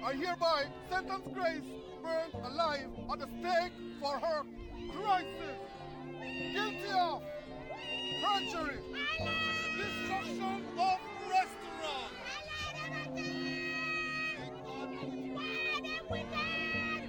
I hereby sentence Grace burned alive on the stake for her crisis. Guilty of